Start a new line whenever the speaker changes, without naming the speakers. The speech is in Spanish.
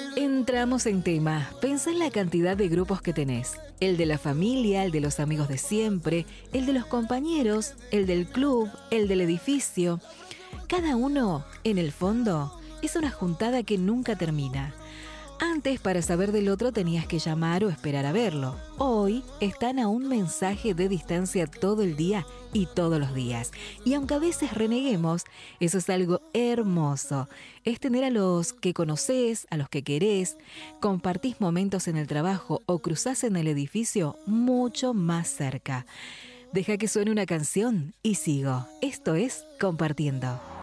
Entramos en tema. Pensá en la cantidad de grupos que tenés. El de la familia, el de los amigos de siempre, el de los compañeros, el del club, el del edificio. Cada uno, en el fondo, es una juntada que nunca termina. Antes, para saber del otro, tenías que llamar o esperar a verlo. Hoy están a un mensaje de distancia todo el día y todos los días. Y aunque a veces reneguemos, eso es algo hermoso. Es tener a los que conocés, a los que querés, compartís momentos en el trabajo o cruzás en el edificio mucho más cerca. Deja que suene una canción y sigo. Esto es Compartiendo.